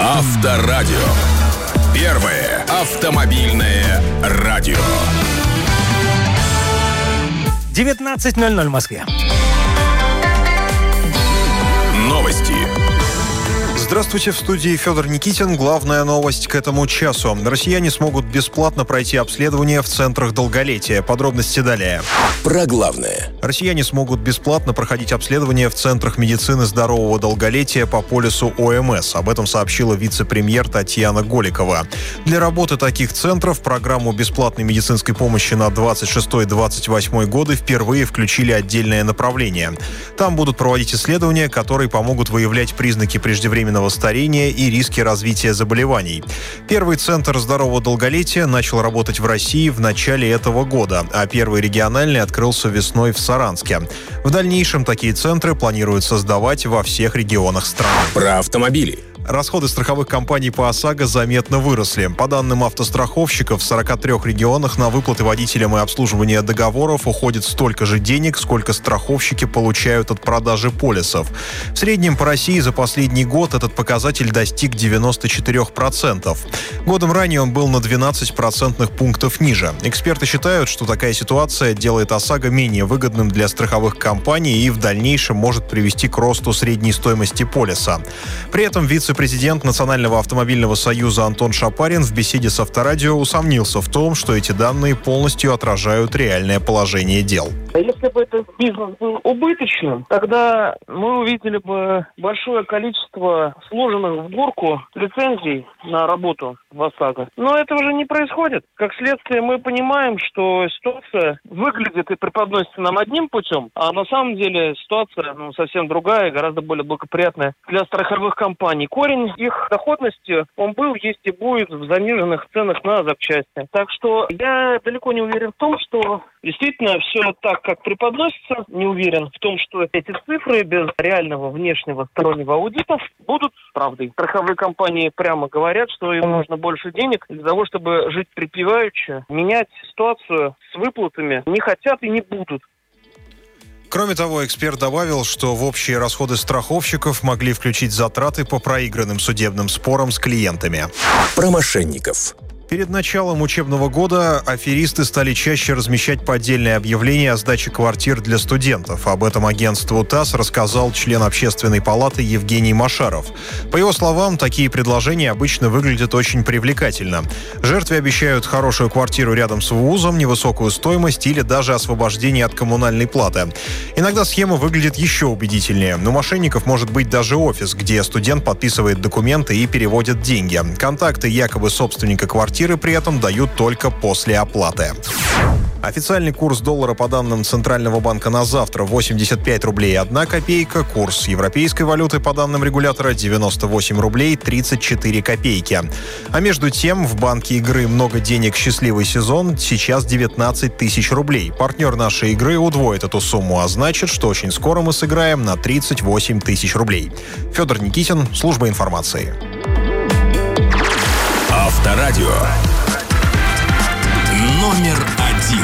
Авторадио. Первое автомобильное радио. 19:00 в Москве. Новости. Здравствуйте, в студии Федор Никитин. Главная новость к этому часу. Россияне смогут бесплатно пройти обследование в центрах долголетия. Подробности далее. Про главное. Россияне смогут бесплатно проходить обследование в центрах медицины здорового долголетия по полису ОМС. Об этом сообщила вице-премьер Татьяна Голикова. Для работы таких центров в программу бесплатной медицинской помощи на 26-28 годы впервые включили отдельное направление. Там будут проводить исследования, которые помогут выявлять признаки преждевременного старения и риски развития заболеваний. Первый центр здорового долголетия начал работать в России в начале этого года, а первый региональный открылся весной в Саранске. В дальнейшем такие центры планируют создавать во всех регионах страны. Про автомобили. Расходы страховых компаний по ОСАГО заметно выросли. По данным автостраховщиков, в 43 регионах на выплаты водителям и обслуживание договоров уходит столько же денег, сколько страховщики получают от продажи полисов. В среднем по России за последний год этот показатель достиг 94%. Годом ранее он был на 12 процентных пунктов ниже. Эксперты считают, что такая ситуация делает ОСАГО менее выгодным для страховых компаний и в дальнейшем может привести к росту средней стоимости полиса. При этом вице-президент Национального автомобильного союза Антон Шапарин в беседе с Авторадио усомнился в том, что эти данные полностью отражают реальное положение дел. Если бы этот бизнес был убыточным, тогда мы увидели бы большое количество сложенных в горку лицензий на работу в ОСАГО. Но этого же не происходит. Как следствие, мы понимаем, что ситуация выглядит и преподносится нам одним путем, а на самом деле ситуация совсем другая, гораздо более благоприятная для страховых компаний. Корень их доходности, он был, есть и будет в заниженных ценах на запчасти. Так что я далеко не уверен в том, что действительно все так, как преподносится. Не уверен в том, что эти цифры без реального внешнего стороннего аудита будут правдой. Страховые компании прямо говорят, что им нужно больше денег для того, чтобы жить припеваючи. Менять ситуацию с выплатами не хотят и не будут. Кроме того, эксперт добавил, что в общие расходы страховщиков могли включить затраты по проигранным судебным спорам с клиентами. Про мошенников. Перед началом учебного года аферисты стали чаще размещать поддельные объявления о сдаче квартир для студентов. Об этом агентству ТАСС рассказал член Общественной палаты Евгений Машаров. По его словам, такие предложения обычно выглядят очень привлекательно. Жертве обещают хорошую квартиру рядом с вузом, невысокую стоимость или даже освобождение от коммунальной платы. Иногда схема выглядит еще убедительнее. У мошенников может быть даже офис, где студент подписывает документы и переводит деньги. Контакты якобы собственника квартиры при этом дают только после оплаты. Официальный курс доллара по данным Центрального банка на завтра 85 рублей 1 копейка. Курс европейской валюты по данным регулятора 98 рублей 34 копейки. А между тем в банке игры «Много денег. Счастливый сезон» сейчас 19 тысяч рублей. Партнер нашей игры удвоит эту сумму, а значит, что очень скоро мы сыграем на 38 тысяч рублей. Федор Никитин, служба информации. Авторадио. Номер